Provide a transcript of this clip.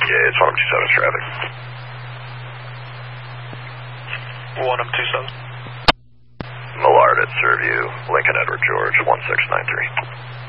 Yeah, it's 127 traffic. 127. Millard at Serview, Lincoln Edward George, 1693.